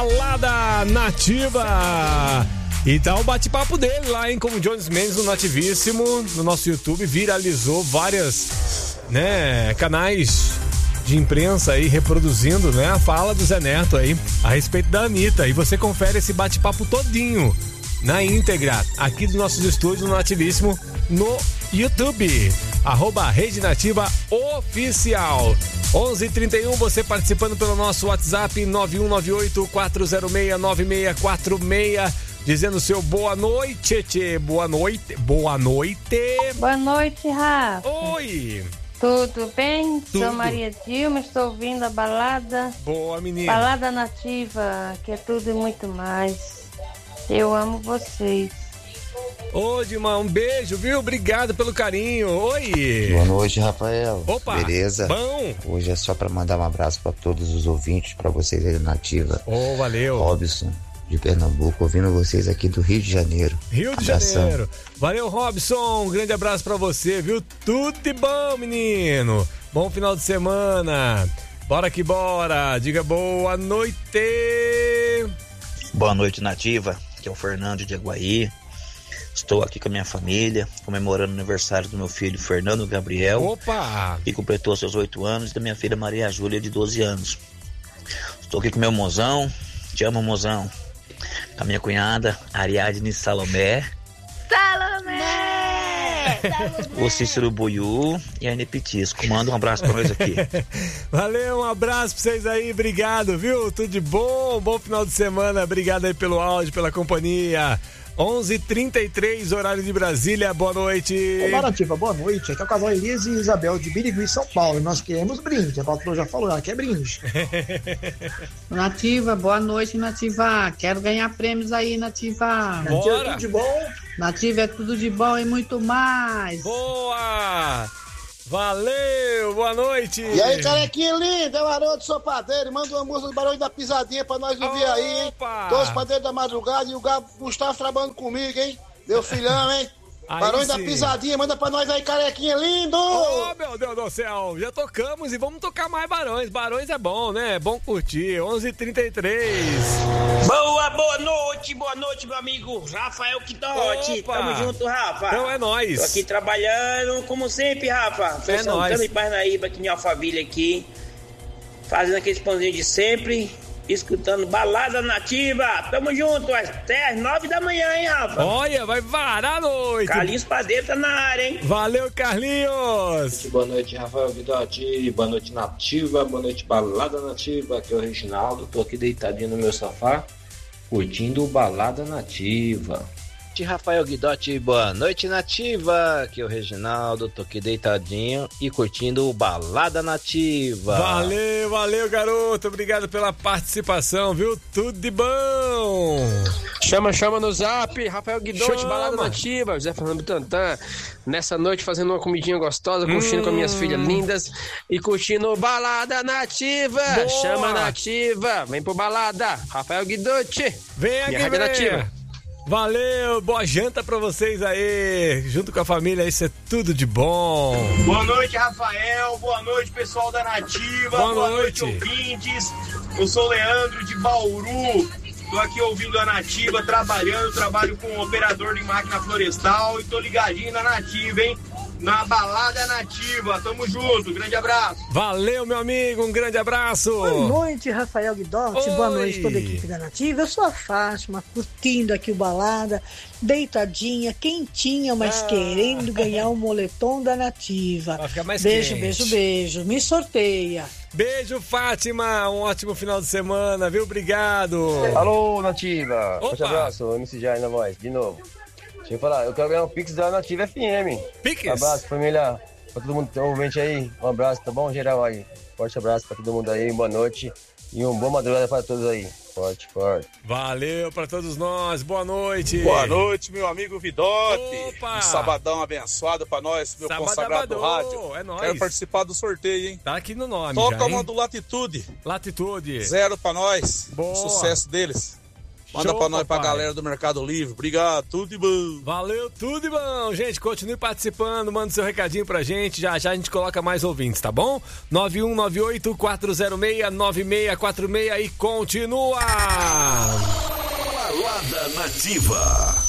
Balada Nativa. E tá o bate-papo dele lá, hein, com o Jones Mendes no Nativíssimo, no nosso YouTube, viralizou várias, canais de imprensa aí reproduzindo, a fala do Zé Neto aí a respeito da Anitta. E você confere esse bate-papo todinho na íntegra aqui dos nossos estúdios no Nativíssimo no YouTube, @Rede Nativa Oficial. 11h31, você participando pelo nosso WhatsApp 9198-406-9646, dizendo o seu boa noite, tchê. Boa noite. Boa noite, Rafa. Oi. Tudo bem? Tudo. Sou Maria Dilma, estou ouvindo a balada. Boa, menina. Balada Nativa, que é tudo e muito mais. Eu amo vocês. Ô, Dilma, um beijo, viu? Obrigado pelo carinho. Oi. Boa noite, Rafael. Opa. Beleza? Bom. Hoje é só para mandar um abraço para todos os ouvintes, para vocês aí da Nativa. Valeu. Robson, de Pernambuco, ouvindo vocês aqui do Rio de Janeiro. Rio de Abração. Janeiro. Valeu, Robson. Um grande abraço pra você, viu? Tudo de bom, menino. Bom final de semana. Bora que bora. Diga boa noite. Boa noite, Nativa. Aqui é o Fernando de Aguaí. Estou aqui com a minha família, comemorando o aniversário do meu filho Fernando Gabriel. Opa! Que completou seus 8 anos, e da minha filha Maria Júlia, de 12 anos. Estou aqui com meu mozão. Te amo, mozão. Com a minha cunhada, Ariadne Salomé. O Cícero Buiú e a Ane Pitisco. Manda um abraço pra nós aqui. Valeu, um abraço pra vocês aí, obrigado, viu? Tudo de bom, bom final de semana, obrigado aí pelo áudio, pela companhia. 11h33, horário de Brasília, boa noite. Olá, Nativa, boa noite. Aqui é o casal Elise e Isabel de Birigui, São Paulo. Nós queremos brinde. A patroa já falou, ela quer brinde. Nativa, boa noite, Nativa. Quero ganhar prêmios aí, Nativa. Nativa, é tudo de bom. Nativa é tudo de bom e muito mais. Boa! Valeu, boa noite. E aí, carequinha linda, é o Haroldo Sopadeiro. Manda uma música do Barões da Pisadinha pra nós ouvir aí, hein? Dois padeiros da madrugada e o Gustavo trabalhando comigo, hein? Meu filhão, hein? Aí Barões sim. da Pisadinha, manda pra nós aí, carequinha lindo! Oh, meu Deus do céu, já tocamos e vamos tocar mais Barões. Barões é bom, né? É bom curtir. 11h33. Boa noite, meu amigo Rafael Quidote. Tamo junto, Rafa. Então é nóis. Tô aqui trabalhando, como sempre, Rafa. É nóis. Santana e Parnaíba, aqui em Alphaville aqui. Fazendo aqueles pãozinhos de sempre. Escutando Balada Nativa. Tamo junto, até às 9 da manhã, hein, Rafa? Olha, vai varar a noite. Carlinhos Padeiro tá na área, hein? Valeu, Carlinhos. Boa noite, Rafael Guidotti. Boa noite, Nativa. Boa noite, Balada Nativa. Aqui é o Reginaldo. Tô aqui deitadinho no meu sofá, curtindo o Balada Nativa. Rafael Guidotti, boa noite, Nativa. Aqui é o Reginaldo, tô aqui deitadinho e curtindo o Balada Nativa. Valeu, garoto. Obrigado pela participação, viu? Tudo de bom. Chama no zap, Rafael Guidotti, Balada Nativa, José Fernando Tantan. Nessa noite fazendo uma comidinha gostosa, curtindo com as minhas filhas lindas e curtindo Balada Nativa. Boa. Chama Nativa, vem pro Balada. Rafael Guidotti, vem aqui, Rádio Nativa. Valeu, boa janta pra vocês aí, junto com a família, isso é tudo de bom. Boa noite, Rafael, boa noite, pessoal da Nativa, boa noite, ouvintes. Eu sou o Leandro de Bauru, tô aqui ouvindo a Nativa, trabalho com operador de máquina florestal e tô ligadinho na Nativa, hein? Na Balada Nativa, tamo junto, grande abraço. Valeu, meu amigo, um grande abraço. Boa noite, Rafael Guidotti, boa noite toda a equipe da Nativa. Eu sou a Fátima, curtindo aqui o Balada, deitadinha, quentinha, mas querendo ganhar o moletom da Nativa. Vai ficar mais beijo, quente. beijo, me sorteia. Beijo, Fátima, um ótimo final de semana, viu? Obrigado. Alô, Nativa. Opa. Forte abraço, MC Jair na voz, de novo. Deixa eu falar, eu quero ganhar um Pix da Nativa FM. Pix? Um abraço, família, pra todo mundo que tá ouvindo aí. Um abraço, tá bom, geral aí? Forte abraço pra todo mundo aí, boa noite e uma boa madrugada pra todos aí. Forte. Valeu pra todos nós, boa noite. Boa noite, meu amigo Vidote. Opa. Um sabadão abençoado pra nós, meu consagrado do rádio. É nóis. Quero participar do sorteio, hein? Tá aqui no nome. Toca já, uma do Latitude. 0 pra nós. Boa. O sucesso deles. Manda Show, pra nós, pra papai. galera do Mercado Livre. Obrigado, tudo de bom. Valeu, tudo de bom. Gente, continue participando, manda seu recadinho pra gente. Já já a gente coloca mais ouvintes, tá bom? 9198-406-9646 e continua. Balada Nativa.